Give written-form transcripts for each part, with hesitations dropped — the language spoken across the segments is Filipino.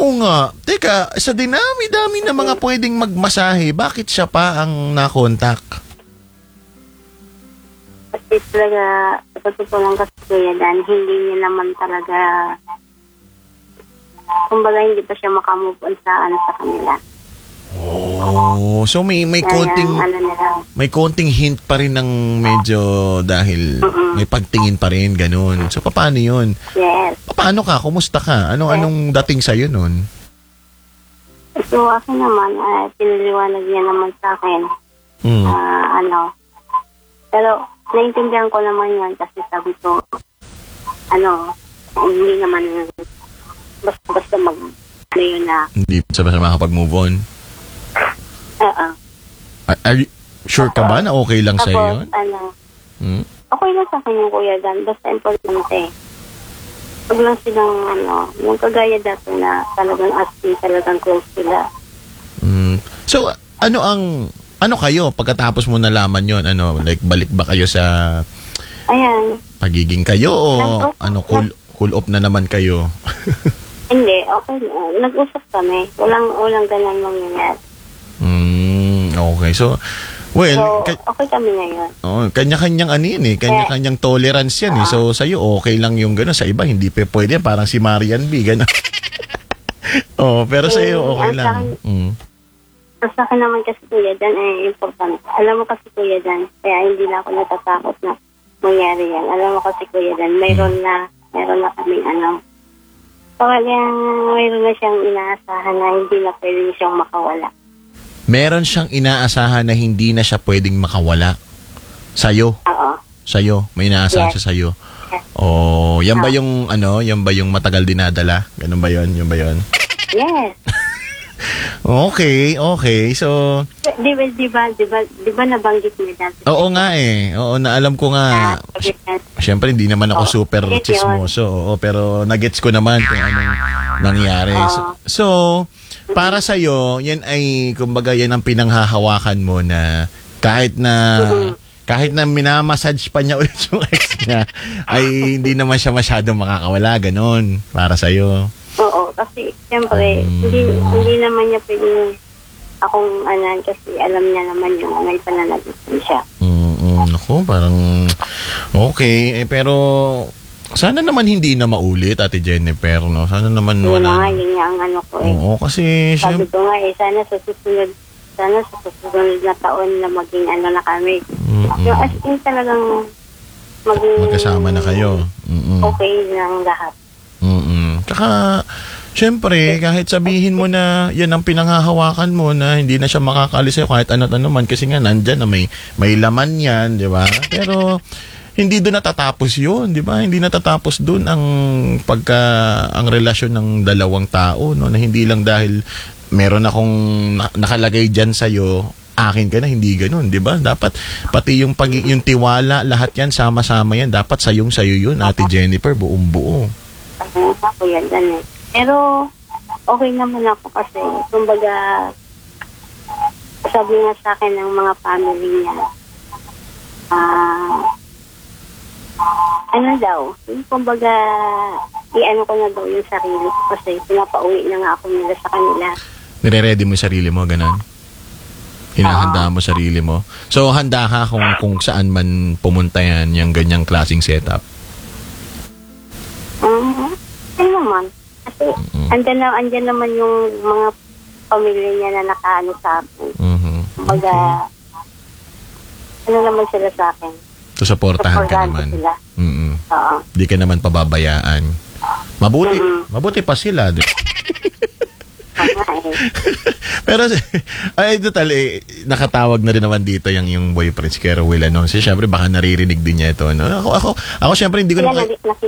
Oo nga. Teka, sa dinami-dami na mga pwedeng magmasahe, bakit siya pa ang nakontak? Kasi talaga, sa totoo lang kasi Kuya Dan, hindi niya naman talaga, kumbaga hindi pa siya makamove on sa kanila. Oh, so may Kaya, may konting hint pa rin ng medyo dahil may pagtingin pa rin ganun. So paano 'yun? Yes. Paano ka? Kumusta ka? Anong dating sa iyo noon? So ako naman, pinaliwanag niya naman sa akin. Pero naintindihan ko naman 'yan kasi sabi ko hindi naman basta yun na. Hindi pa sa makapag-move on. Are you sure ka ba na okay lang sa iyo? Okay lang sa akin yung Kuya Dan. Basta importante. Pag lang silang yung kagaya dati na talagang talagang close sila. So, ano kayo pagkatapos mo nalaman yon? Like balik ba kayo sa pagiging kayo o cool off na naman kayo? Hindi, okay. Nag-usap kami. Walang ganang mangyayari. Okay. So, okay kami ngayon. Kanya-kanyang kanya-kanyang tolerance yan So, sa'yo, okay lang yung gano'n. Sa iba, hindi pa pwede. Parang si Marian B, gano'n. Pero sa'yo, okay lang. Sa akin naman kasi Kuya Dan, important. Alam mo kasi Kuya Dan, kaya hindi na ako natatakot na mangyari yan. Alam mo kasi Kuya Dan, mayroon na kaming mayroon na siyang inaasahan na hindi na pwede siyang makawala. Meron siyang inaasahan na hindi na siya pwedeng makawala. Sa'yo? Oo. Sa'yo? May inaasahan siya sa'yo? Yes. Yan ba yung yan ba yung matagal dinadala? Ganun ba yun? Yun ba yun? Yes. Okay. So, di ba nabanggit mo dati? Oo nga Oo, naalam ko nga. Siyempre, hindi naman ako super chismoso. Pero nagets ko naman kung anong nangyari. So, para sa'yo, yan ay, kumbaga, yan ang pinanghahawakan mo na kahit na minamassage pa niya ulit yung ex niya, ay hindi naman siya masyadong makakawala. Ganon. Para sa'yo. Oo, kasi siyempre, hindi naman niya pwedeng akong kasi alam niya naman yung may pananagutan siya. Ako, parang okay. Pero sana naman hindi na maulit, Ate Jennifer, no? Sana naman wala. Yun nga ang ko Oo, kasi sabi ko nga sana sa susunod na taon na maging na kami. Yung as in talagang magkasama na kayo. Okay lang lahat. Tsaka, syempre, kahit sabihin mo na yan ang pinanghahawakan mo na hindi na siya makakalis sa'yo kahit ano-ano man kasi nga nandyan na may laman yan, di ba? Pero, hindi doon natatapos yun, di ba? Hindi natatapos doon ang relasyon ng dalawang tao, no? Na hindi lang dahil meron akong nakalagay dyan sa'yo, akin ka na, hindi ganun, di ba? Dapat, pati yung tiwala, lahat yan, sama-sama yan. Dapat sayo yun, Ate Jennifer, buong-buo. Ako yan, Pero, okay naman ako kasi, kumbaga, sabi nga sa akin ng mga family niya, kumbaga, i-ano ko na daw yung sarili ko kasi pinapauwi na nga ako nila sa kanila. Nire-ready mo yung sarili mo, ganun? Hinahanda mo sarili mo? So, handa ka kung saan man pumunta yan, yung ganyang klaseng setup? Ano naman? Kasi, andyan naman yung mga pamilya niya na nakaano sa akin. Kumbaga, ano naman sila sa akin? So, supportahan ka naman. Sila. Oo. Di ka naman pababayaan. Mabuti pa sila. Pero, nakatawag na rin naman dito yung boyfriend si Kuya Will, no? Kasi syempre, baka naririnig din niya ito, no? Ako syempre, hindi ko naman...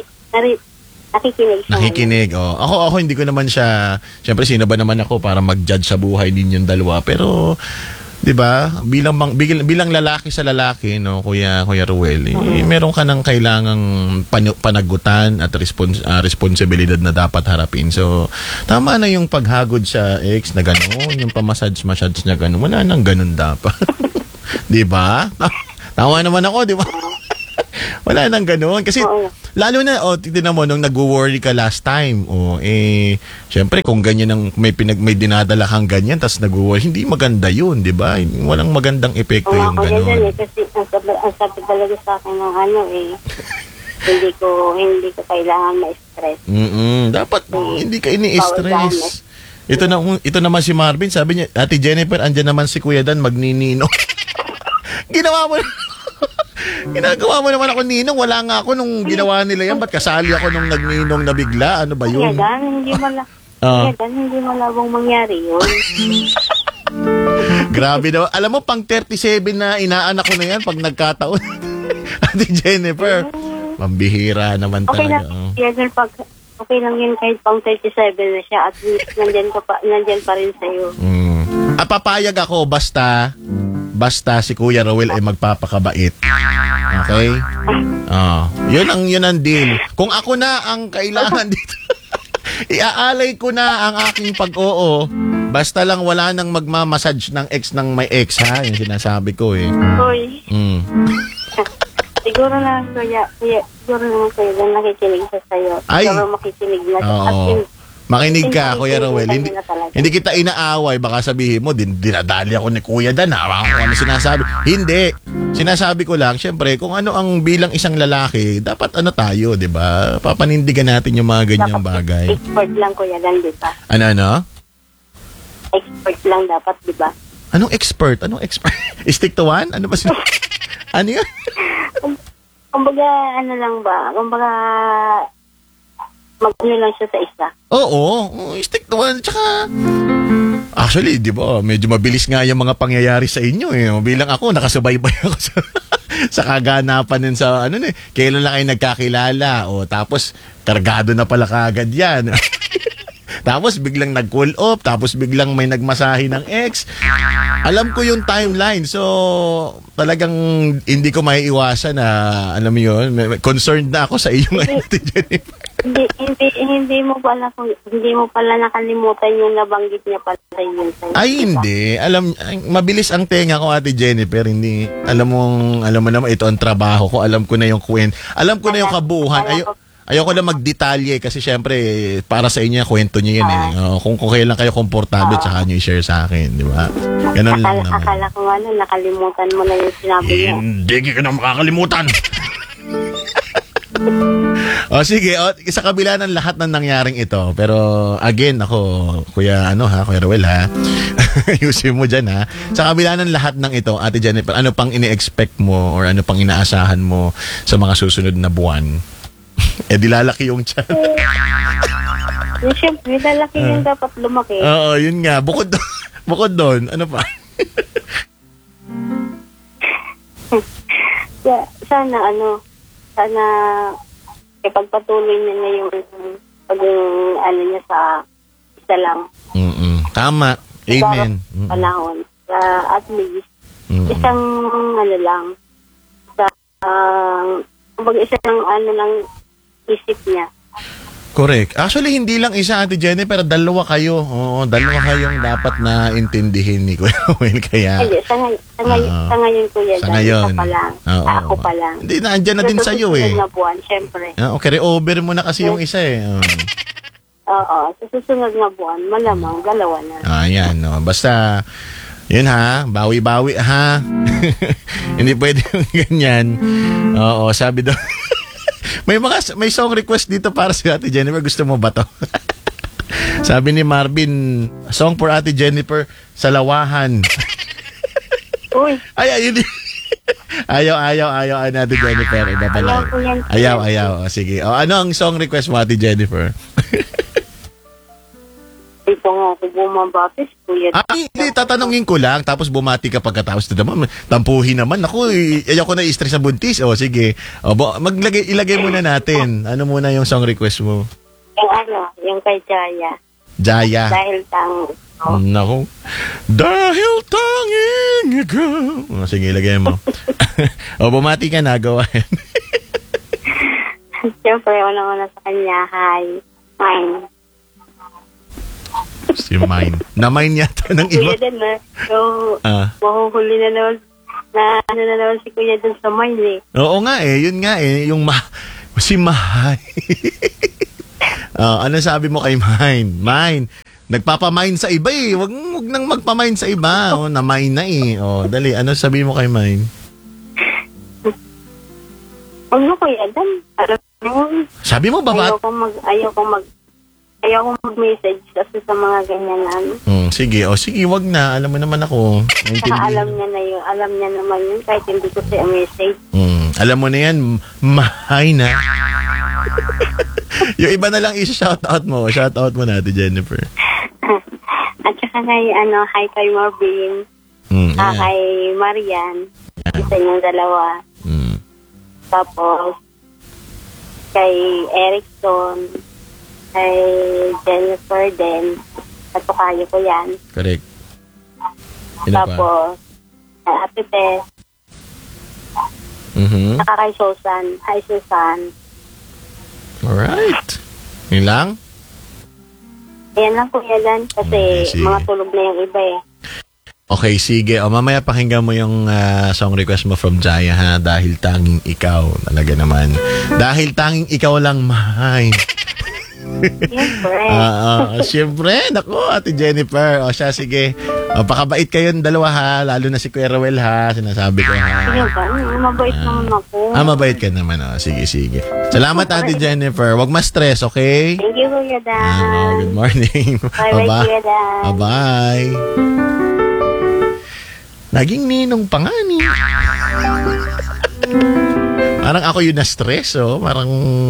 Nakikinig. Ako hindi ko naman siya, syempre sino ba naman ako para mag-judge sa buhay ninyong dalawa, pero 'di ba? Bilang lalaki sa lalaki, no, Kuya Ruel, meron ka ng kailangang panagutan at responsibilidad na dapat harapin. So, tama na yung paghagod sa ex na gano'n, yung pamassage niya gano'n. Wala nang gano'n dapat. 'Di ba? Tama naman ako, 'di ba? Wala nang gano'n kasi Lalo na, titignan mo, nung nag-worry ka last time, syempre, kung ganyan ang may dinadala kang ganyan, tapos nag-worry, hindi maganda yun, di ba? Walang magandang epekto yung Ako ganyan gano'n. kasi ang sabi talaga sa akin ng hindi ko kailangan ma-stress. Dapat hindi ka ini-stress. Ito naman si Marvin, sabi niya, Ate Jennifer, andyan naman si Kuya Dan, magninino. Ginagawa mo naman ako ninong. Wala nga ako nung ginawa nila yan. Ba't kasali ako nung nagninong na bigla? Ano ba yun? Kaya Dan, hindi malabong mangyari yun. Grabe daw. Alam mo, pang 37 na inaanak ko na yan pag nagkataon. Ate Jennifer, pambihira naman Okay talaga. lang, okay lang yun kahit pang 37 na siya at least nandyan pa rin sa'yo. Papayag ako basta si Kuya Rowel ay magpapakabait. Okay? Yun ang deal. Kung ako na ang kailangan dito, iaalay ko na ang aking pag-oo. Basta lang wala nang magmamassage ng ex ng may ex, ha? Yung sinasabi ko eh. Hoy. Siguro naman kuya, dahil nakikinig siya sa'yo. Ay. Siguro makikinig na siya. Oo. Makinig ka, Kuya Rowel. Hindi kita inaaway. Baka sabihin mo, dinadali ako ni Kuya Dan. Ano sinasabi? Hindi. Sinasabi ko lang, syempre, kung ano ang bilang isang lalaki, dapat tayo, di ba? Papanindigan natin yung mga ganyang bagay. Expert lang Kuya Dan, di ba? Ano? Expert lang dapat, di ba? Anong expert? Stick to one? Ano ba ano yun? Kumbaga, Kumbaga, mag-ano lang siya sa isa. Oo, stick to one. Tsaka, actually, di ba, medyo mabilis nga yung mga pangyayari sa inyo eh. Bilang ako, nakasubaybay ako sa kaganapan din sa, kailan lang kayo nagkakilala. Tapos, kargado na pala kagad yan. Tapos, biglang nag-cool off. Tapos, biglang may nagmasahe ng ex. Alam ko yung timeline. So, talagang hindi ko maiiwasan na, alam mo yun, concerned na ako sa iyo ngayon, Jennifer. Hindi mo pala nakalimutan yung nabanggit niya pala yun sa'yo. Ay, hindi. Mabilis ang tenga ko, Ate Jennifer. Hindi, alam mo naman, ito ang trabaho ko. Alam ko na yung kwento. Alam ko na yung kabuuan. Ayoko na magdetalye kasi syempre, para sa inyo, kwento niyo yan eh. Kung kailan kayo komportable, tsaka nyo i-share sa akin, di ba? Ganun lang naman. Akala ko nakalimutan mo na yung sinabi niya. Hindi ka na makakalimutan. Sige, sa kabila ng lahat ng nangyaring ito, pero again, Kuya Rowel ha, ayusin mo dyan ha. Sa kabila ng lahat ng ito, Ate Jennifer, ano pang ini-expect mo or ano pang inaasahan mo sa mga susunod na buwan? Di lalaki yung tiyan. Siyempre, lalaki yung dapat lumaki. Oo, yun nga. Bukod doon, ano pa? Sana ipagpatuloy niya na yung niya sa isa lang. Tama. Amen. Panahon. At least, isang lang, isang lang isip niya. Correct. Actually, hindi lang isa, Ate Jennifer, dalawa kayo. Oo, dalawa kayong dapat na intindihin ni Kuya Rowel. Kaya, sa ngayon, Kuya, sa ngayon. Isa pa lang. Ako pa lang. Hindi, naandyan na din sa'yo eh. Sa susunod na buwan, syempre. Okay, over mo na kasi yung isa eh. Oo, sa susunod na buwan, malamang, dalawa na. Ayan, no. Basta, yun ha, bawi-bawi ha. Hindi pwede yung ganyan. Oo, sabi daw. May song request dito para si Ate Jennifer. Gusto mo ba to? Sabi ni Marvin, song for Ate Jennifer, Salawahan. Uy. Ayun. Ayaw Ate Jennifer. Iba pala. Ayaw. Sige. Ano ang song request mo, Ate Jennifer? Hindi po nga ako bumabapis, Kuya. Hindi, tatanungin ko lang, tapos bumati ka pagkatapos na naman. Tampuhin naman. Ako, ayaw ko na i-stress sa buntis. Sige. Ilagay muna natin. Ano muna yung song request mo? Yung kay Jaya. Jaya. Dahil tangi. Naku. Dahil tanging ikaw. Sige, ilagay mo. Bumati ka na, gawain. Siyempre, una sa kanya, hi. Fine. Si Mine. Na-mine yata ng iba. Kuya din mahuhuli na naman si Kuya dun sa mine eh. Oo nga eh. Yun nga eh. Si Mahay. Ano sabi mo kay Mine? Mine, nagpapamine sa iba eh. Wag nang magpamine sa iba. Na-mine na eh. Dali, ano sabi mo kay Mine? Ano kuya Dan? Alam mo, Sabi mo ba? ayaw kong mag-message kasi sa mga ganyan na ano. Sige, sige, wag na. Alam mo naman ako. Saka alam niya naman yun kahit hindi ko siya message. Alam mo na yan, Mahay na. Yung iba na lang i-shoutout mo. Shoutout mo natin, Jennifer. At saka hi kay Marvin. Kay Marian. Isa niyang dalawa. Tapos, kay Erickson, kay Jennifer din. Katukayo ko yan. Correct. Sino tapos, Ate Tess. Saka kay Susan. Hi, Susan. Alright. Yun lang? Ayan lang Kuya Dan. Kasi mga tulog na yung iba eh. Okay, sige. Mamaya pakinggan mo yung song request mo from Jaya ha. Dahil tanging ikaw. Talaga naman. Dahil tanging ikaw lang, Mahay. Siyempre. Siyempre. Naku, Ate Jennifer. Siya, sige. Pakabait kayong dalawa ha. Lalo na si Kuya Rowel ha. Sinasabi ko ha. Sige ba? Mabait naman ako. Mabait ka naman. Sige, sige. Salamat Ate Jennifer. Huwag ma-stress, okay? Thank you, Kuya Dan. Good morning. Bye-bye, Kuya Dan. Bye-bye. Naging ninong pa nga ni. Parang ako yung na-stress, Parang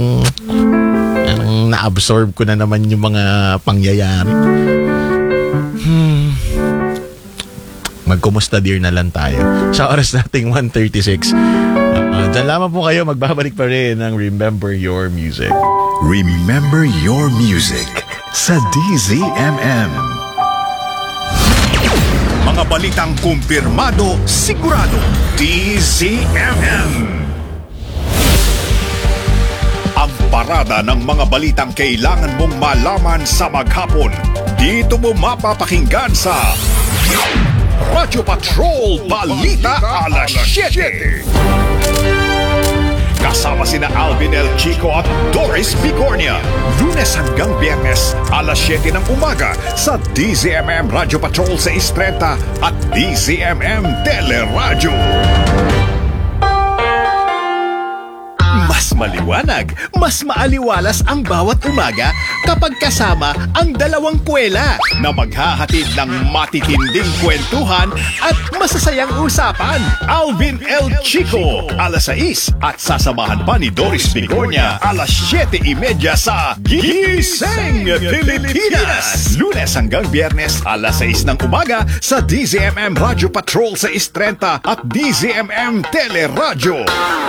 na-absorb ko na naman yung mga pangyayari. Magkumusta dear na lang tayo. Sa oras nating 1:36. Diyan lamang po kayo, magbabalik pa rin ng Remember Your Music. Remember Your Music sa DZMM. Mga balitang kumpirmado, sigurado, DZMM. Ang parada ng mga balitang kailangan mong malaman sa maghapon. Dito mo mapapakinggan sa Radyo Patrol Balita Alas 7. Kasama sina Alvin El Chico at Doris Bigornia. Lunes hanggang Biyernes, alas 7 ng umaga sa DZMM Radyo Patrol 630 at DZMM Teleradyo. Mas maliwanag, mas maaliwalas ang bawat umaga kapag kasama ang dalawang kwela na maghahatid ng matitinding kwentuhan at masasayang usapan. Alvin El Chico, alas 6 at sasamahan pa ni Doris Bigornia, alas 7:30 sa Gising Pilipinas. Lunes hanggang Biyernes, alas 6 ng umaga sa DZMM Radyo Patrol 630 at DZMM Teleradyo.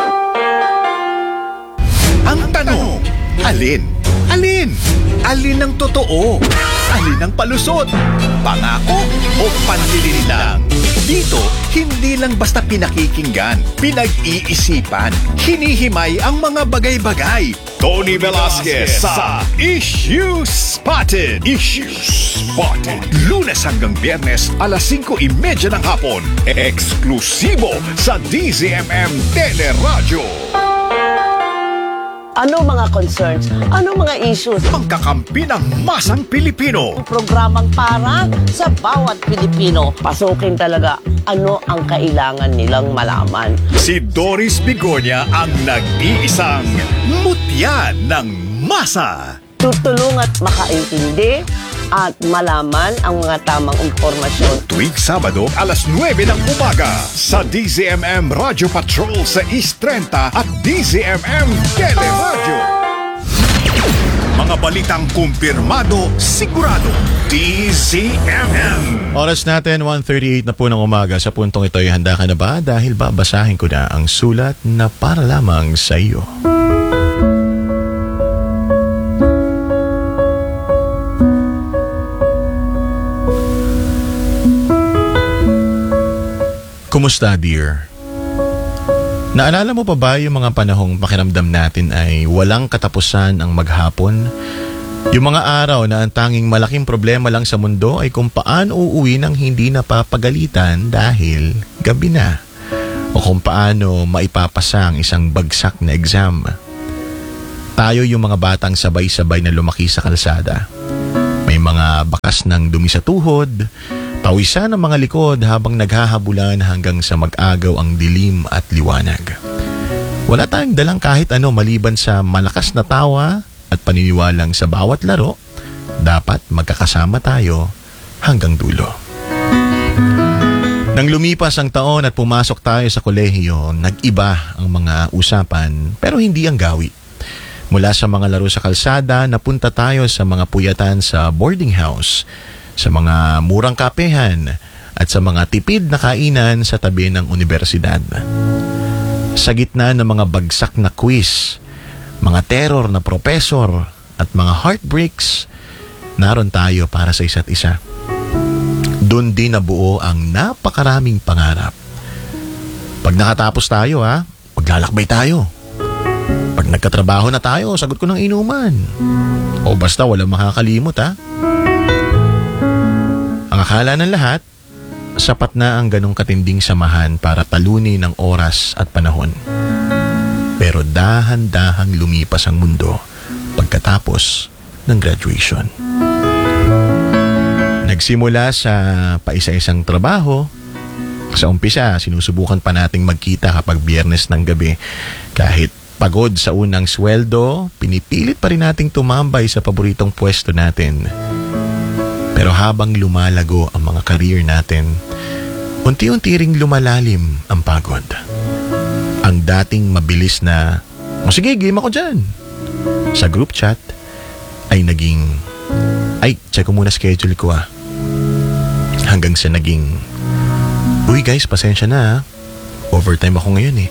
Ang tanong, alin? Alin? Alin ang totoo? Alin ang palusot? Pangako o panlilin lang? Dito, hindi lang basta pinakikinggan, pinag-iisipan, hinihimay ang mga bagay-bagay. Tony Velasquez sa Issues Spotted. Issues Spotted. Lunes hanggang Biyernes, alas 5:30 ng hapon. Eksklusibo sa DZMM Teleradyo. Ano mga concerns? Ano mga issues? Pangkakampi ng masang Pilipino. Programang para sa bawat Pilipino. Pasukin talaga ano ang kailangan nilang malaman. Si Doris Bigornia ang nag-iisang mutya ng masa. Tutulong at makaintindi at malaman ang mga tamang impormasyon. Tuwing Sabado, alas 9 ng umaga sa DZMM Radyo Patrol sa East 30 at DZMM Teleradyo. Mga balitang kumpirmado, sigurado, DZMM. Oras natin, 1:38 na po ng umaga. Sa puntong ito, handa ka na ba? Dahil babasahin ko na ang sulat na para lamang sa iyo. Kumusta, dear? Naalala mo pa ba yung mga panahong pakiramdam natin ay walang katapusan ang maghapon? Yung mga araw na ang tanging malaking problema lang sa mundo ay kung paano uuwi ng hindi napapagalitan dahil gabi na. O kung paano maipapasa ang isang bagsak na exam. Tayo yung mga batang sabay-sabay na lumaki sa kalsada. May mga bakas ng dumi sa tuhod, pawisan ng mga likod habang naghahabulan hanggang sa mag-agaw ang dilim at liwanag. Wala tayong dalang kahit ano maliban sa malakas na tawa at paniniwalang sa bawat laro, dapat magkakasama tayo hanggang dulo. Nang lumipas ang taon at pumasok tayo sa kolehiyo, nag-iba ang mga usapan pero hindi ang gawi. Mula sa mga laro sa kalsada, napunta tayo sa mga puyatan sa boarding house, sa mga murang kapehan at sa mga tipid na kainan sa tabi ng universidad. Sa gitna ng mga bagsak na quiz, mga terror na professor at mga heartbreaks, naroon tayo para sa isa't isa. Doon din nabuo ang napakaraming pangarap. Pag nakatapos tayo maglalakbay tayo. Pag nagkatrabaho na tayo, sagot ko ng inuman. O basta walang makakalimot Ang akala ng lahat, sapat na ang ganong katinding samahan para talunin ng oras at panahon. Pero dahan-dahang lumipas ang mundo pagkatapos ng graduation. Nagsimula sa paisa-isang trabaho. Sa umpisa, sinusubukan pa nating magkita kapag Biyernes ng gabi. Kahit pagod sa unang sweldo, pinipilit pa rin nating tumambay sa paboritong pwesto natin. Pero habang lumalago ang mga career natin, unti-unti ring lumalalim ang pagod. Ang dating mabilis na, sige, game ako dyan, sa group chat, ay naging, check ko muna schedule ko Hanggang sa naging, uy guys, pasensya na overtime ako ngayon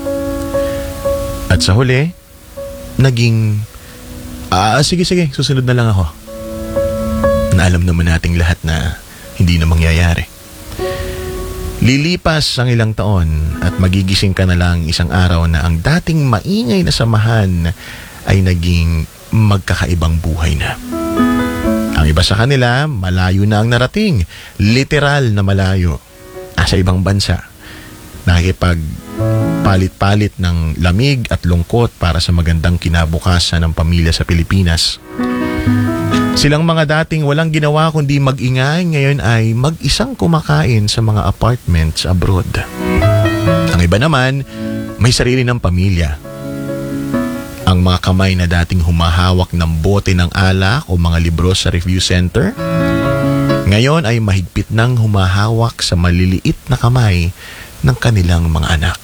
At sa huli, naging, sige, susunod na lang ako. Na alam naman nating lahat na hindi na mangyayari. Lilipas ang ilang taon at magigising ka na lang isang araw na ang dating maingay na samahan ay naging magkakaibang buhay na. Ang iba sa kanila, malayo na ang narating. Literal na malayo. Sa ibang bansa. Nakikipagpalit-palit ng lamig at lungkot para sa magandang kinabukasan ng pamilya sa Pilipinas. Silang mga dating walang ginawa kundi mag-ingay, ngayon ay mag-isang kumakain sa mga apartments abroad. Ang iba naman, may sarili ng pamilya. Ang mga kamay na dating humahawak ng bote ng alak o mga libro sa review center, ngayon ay mahigpit nang humahawak sa maliliit na kamay ng kanilang mga anak.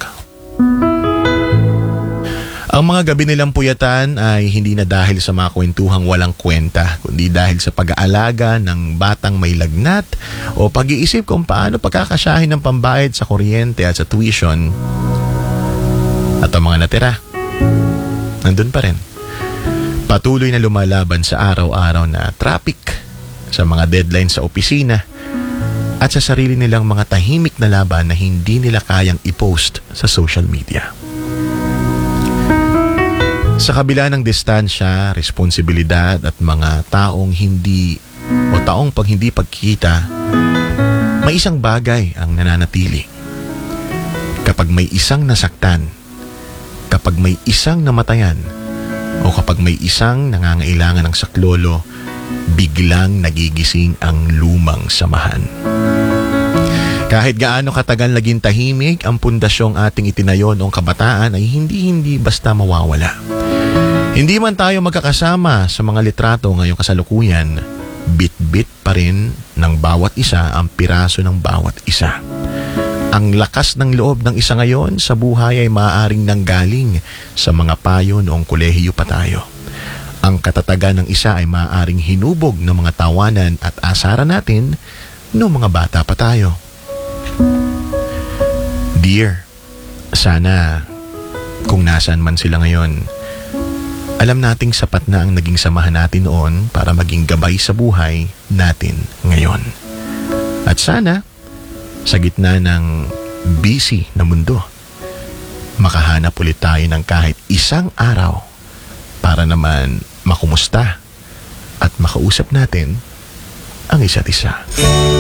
Ang mga gabi nilang puyatan ay hindi na dahil sa mga kwentuhang walang kwenta, kundi dahil sa pag-aalaga ng batang may lagnat o pag-iisip kung paano pagkakasyahin ng pambayad sa kuryente at sa tuition. At ang mga natira, nandun pa rin. Patuloy na lumalaban sa araw-araw na traffic, sa mga deadline sa opisina, at sa sarili nilang mga tahimik na laban na hindi nila kayang i-post sa social media. Sa kabila ng distansya, responsibilidad at mga taong pag hindi pagkita, may isang bagay ang nananatili. Kapag may isang nasaktan, kapag may isang namatayan, o kapag may isang nangangailangan ng saklolo, biglang nagigising ang lumang samahan. Kahit gaano katagal naging tahimik, ang pundasyong ating itinayo noong kabataan ay hindi basta mawawala. Hindi man tayo magkakasama sa mga litrato ngayong kasalukuyan, bit-bit pa rin ng bawat isa ang piraso ng bawat isa. Ang lakas ng loob ng isa ngayon sa buhay ay maaaring nanggaling sa mga payo noong kolehiyo pa tayo. Ang katatagan ng isa ay maaaring hinubog ng mga tawanan at asaran natin noong mga bata pa tayo. Dear, sana kung nasaan man sila ngayon, alam nating sapat na ang naging samahan natin noon para maging gabay sa buhay natin ngayon. At sana, sa gitna ng busy na mundo, makahanap ulit tayo ng kahit isang araw para naman makumusta at makausap natin ang isa't isa.